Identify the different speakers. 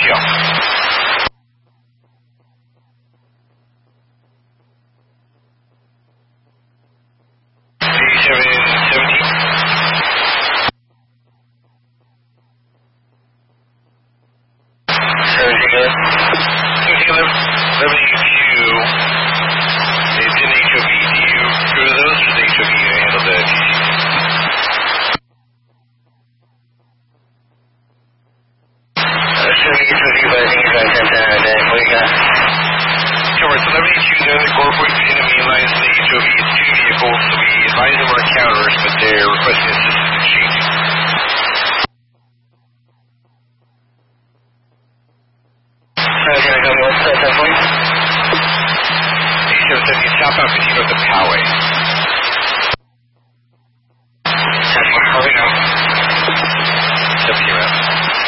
Speaker 1: detail. Incorporate between the main lines and the HOVs, two vehicles. We advise them on counters, but they're requesting assistance in changing